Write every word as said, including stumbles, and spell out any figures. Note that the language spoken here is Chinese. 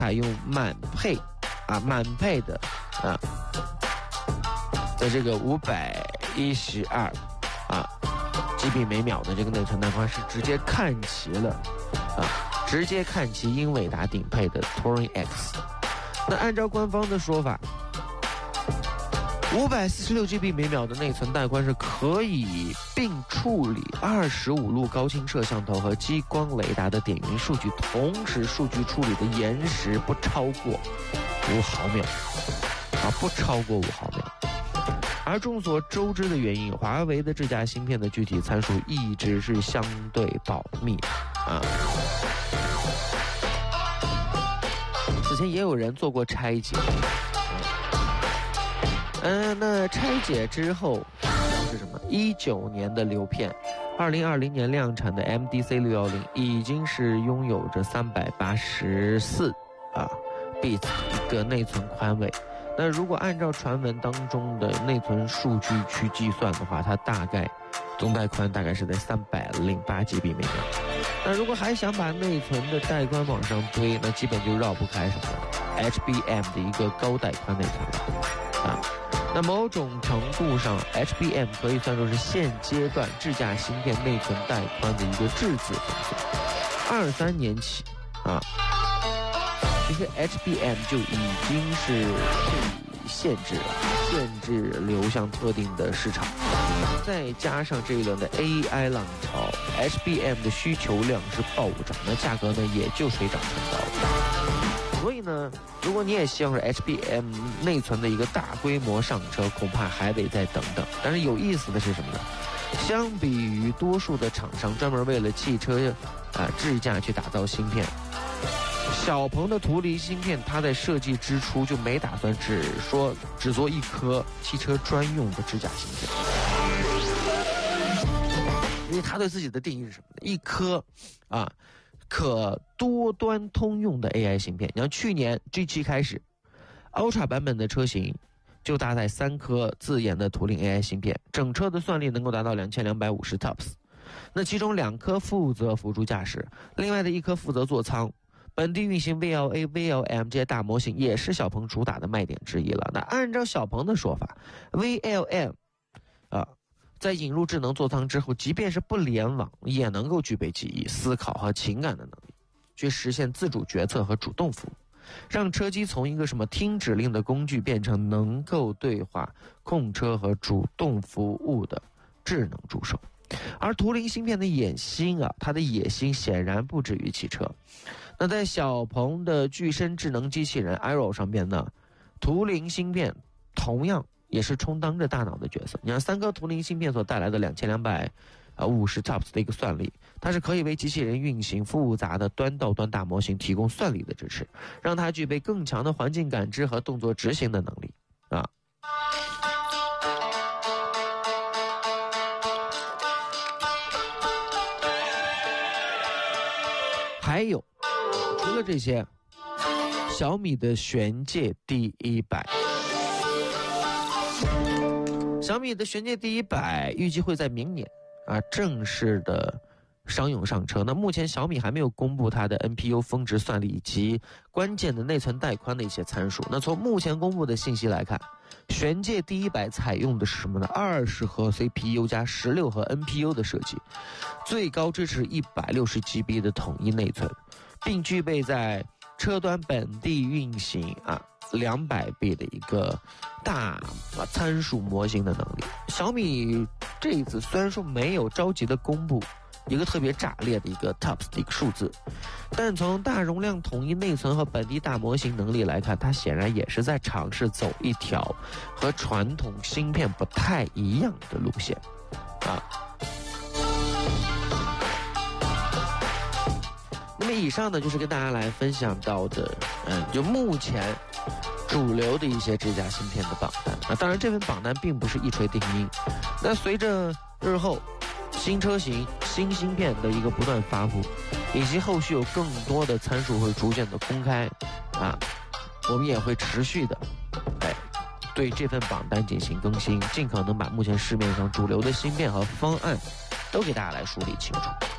采用满配啊满配的啊的这个五百一十二啊 G B 每秒的这个内存带宽是直接看齐了啊，直接看齐英伟达顶配的 Turing X。那按照官方的说法，五百四十六 G B 每秒的内存带宽是可以并处理二十五路高清摄像头和激光雷达的点云数据，同时数据处理的延时不超过五毫秒啊，不超过五毫秒。而众所周知的原因，华为的这家芯片的具体参数一直是相对保密啊。此前也有人做过拆解，嗯、呃，那拆解之后是什么？一九年的流片，二零二零年量产的 M D C 六一零已经是拥有着三百八十四啊 bits 一个内存宽位。那如果按照传闻当中的内存数据去计算的话，它大概总带宽大概是在三百零八 G B 每秒。那如果还想把内存的带宽往上推，那基本就绕不开什么 H B M 的一个高带宽内存了啊。那某种程度上 H B M 可以算作是现阶段智驾芯片内存带宽的一个质子风险。二三年起啊，其实 H B M 就已经是被限制了，限制流向特定的市场。再加上这一轮的 A I 浪潮 ，H B M 的需求量是暴涨，那价格呢也就水涨船高。所以呢，如果你也希望是 H B M 内存的一个大规模上车，恐怕还得再等等。但是有意思的是什么呢？相比于多数的厂商专门为了汽车啊智驾去打造芯片，小鹏的图灵芯片，它在设计之初就没打算只说只做一颗汽车专用的智驾芯片，因为它对自己的定义是什么呢？一颗啊可多端通用的 A I 芯片。你像去年 G 七 开始 Ultra 版本的车型就搭载三颗自研的图灵 A I 芯片，整车的算力能够达到两千两百五十 T O P S。 那其中两颗负责辅助驾驶，另外的一颗负责座舱。本地运行 V L A、V L M 这些大模型也是小鹏主打的卖点之一了。那按照小鹏的说法 ，V L M 啊，在引入智能座舱之后，即便是不联网，也能够具备记忆、思考和情感的能力，去实现自主决策和主动服务，让车机从一个什么听指令的工具变成能够对话、控车和主动服务的智能助手。而图灵芯片的野心啊，它的野心显然不止于汽车。那在小鹏的具身智能机器人 Aero 上边呢，图灵芯片同样也是充当着大脑的角色。你看三颗图灵芯片所带来的两千两百五十 T O P S 的一个算力，它是可以为机器人运行复杂的端到端大模型提供算力的支持，让它具备更强的环境感知和动作执行的能力啊。还有除了这些，小米的玄界 D 一百，小米的玄界 D 一百预计会在明年啊正式的商用上车。那目前小米还没有公布它的 N P U 峰值算力以及关键的内存带宽的一些参数。那从目前公布的信息来看，玄界 D 一百采用的是什么呢？二十核 C P U 加十六核 N P U 的设计，最高支持一百六十 G B 的统一内存，并具备在车端本地运行啊两百倍的一个大啊参数模型的能力。小米这一次虽然说没有着急的公布一个特别炸裂的一个 T O P S 的一个数字，但从大容量统一内存和本地大模型能力来看，它显然也是在尝试走一条和传统芯片不太一样的路线啊。那么以上呢，就是跟大家来分享到的，嗯，就目前主流的一些智驾芯片的榜单啊。当然，这份榜单并不是一锤定音。那随着日后新车型、新芯片的一个不断发布，以及后续有更多的参数会逐渐的公开啊，我们也会持续的，哎，对这份榜单进行更新，尽可能把目前市面上主流的芯片和方案都给大家来梳理清楚。